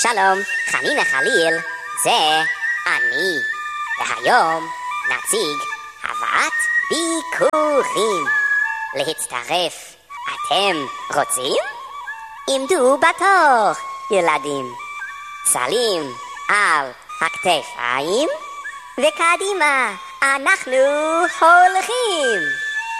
שלום, חנינה חליל, זה אני. והיום נציג הבאת ביקורים. להצטרף, אתם רוצים? עמדו בתור, ילדים. צלים על הכתפיים, וקדימה אנחנו הולכים.